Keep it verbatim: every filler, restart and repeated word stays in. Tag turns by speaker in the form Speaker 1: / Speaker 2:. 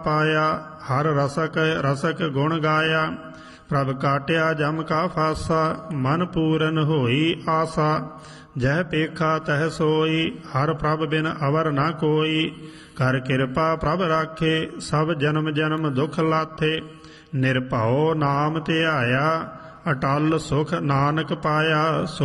Speaker 1: पाया हर रसक रसक गुण गाया प्रभ काट्या जम का फासा मन पूरन होई आसा जह पेखा तह सोई हर प्रभ बिन अवर न कोई कर कृपा प्रभ राखे सब जन्म जन्म दुख लाथे निरभਉ नाम धियाया अटल सुख नानक पाया।